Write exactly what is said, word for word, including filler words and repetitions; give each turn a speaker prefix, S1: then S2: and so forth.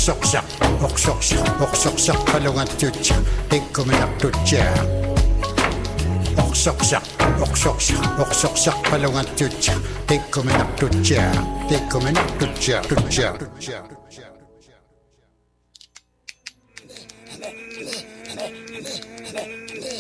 S1: Oqsorsiaq oqsorsiaq oqsorsiarpalugattuutsa tikkuminartutsia Oqsorsiaq oqsorsiaq oqsorsiarpalugattuutsa tikkuminartutsia tikkuminartutsia tutsia